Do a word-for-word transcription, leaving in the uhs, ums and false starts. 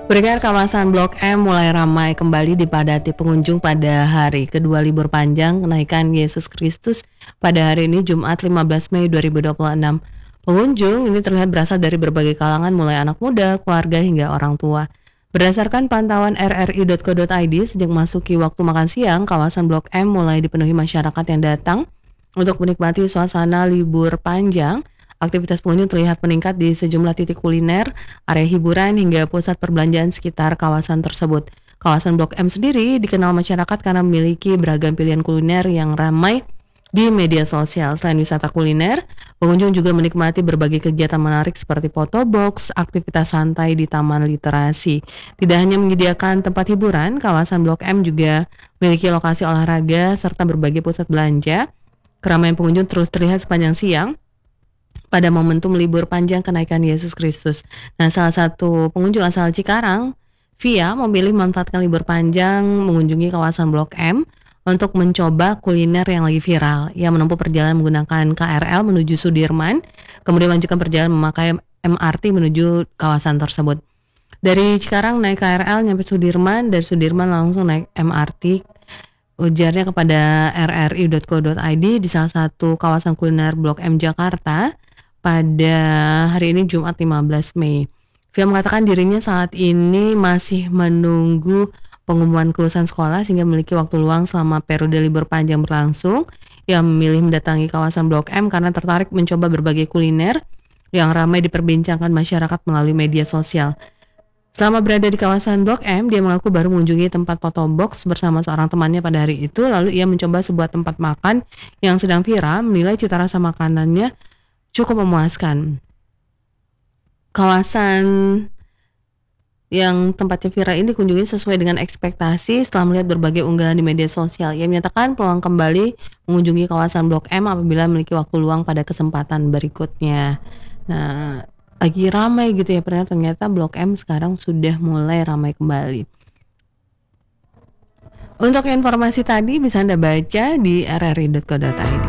Beredar kawasan Blok M mulai ramai kembali dipadati pengunjung pada hari kedua libur panjang kenaikan Yesus Kristus pada hari ini Jumat lima belas Mei dua ribu dua puluh enam. Pengunjung ini terlihat berasal dari berbagai kalangan mulai anak muda, keluarga hingga orang tua. Berdasarkan pantauan r r i titik co titik i d, sejak masuki waktu makan siang, kawasan Blok M mulai dipenuhi masyarakat yang datang untuk menikmati suasana libur panjang. Aktivitas pengunjung terlihat meningkat di sejumlah titik kuliner, area hiburan, hingga pusat perbelanjaan sekitar kawasan tersebut. Kawasan Blok M sendiri dikenal masyarakat karena memiliki beragam pilihan kuliner yang ramai di media sosial. Selain wisata kuliner, pengunjung juga menikmati berbagai kegiatan menarik seperti foto box, aktivitas santai di taman literasi. Tidak hanya menyediakan tempat hiburan, kawasan Blok M juga memiliki lokasi olahraga serta berbagai pusat belanja. Keramaian pengunjung terus terlihat sepanjang siang pada momentum libur panjang kenaikan Yesus Kristus. Nah, salah satu pengunjung asal Cikarang, Via, memilih memanfaatkan libur panjang mengunjungi kawasan Blok M untuk mencoba kuliner yang lagi viral. Ia menempuh perjalanan menggunakan K R L menuju Sudirman, kemudian melanjutkan perjalanan memakai M R T menuju kawasan tersebut. Dari Cikarang naik K R L nyampe Sudirman, dari Sudirman langsung naik M R T. Ujarnya kepada r r i titik co titik i d di salah satu kawasan kuliner Blok M Jakarta pada hari ini Jumat lima belas Mei. Via mengatakan dirinya saat ini masih menunggu pengumuman kelulusan sekolah sehingga memiliki waktu luang selama periode libur panjang berlangsung. Ia memilih mendatangi kawasan Blok M karena tertarik mencoba berbagai kuliner yang ramai diperbincangkan masyarakat melalui media sosial. Selama berada di kawasan Blok M, dia mengaku baru mengunjungi tempat foto box bersama seorang temannya pada hari itu. Lalu ia mencoba sebuah tempat makan yang sedang viral, menilai cita rasa makanannya cukup memuaskan. Kawasan yang tempatnya viral ini dikunjungi sesuai dengan ekspektasi setelah melihat berbagai unggahan di media sosial. Ia menyatakan peluang kembali mengunjungi kawasan Blok M apabila memiliki waktu luang pada kesempatan berikutnya. Nah, lagi ramai gitu ya, ternyata Blok M sekarang sudah mulai ramai kembali. Untuk informasi tadi bisa Anda baca di r r i titik co titik i d.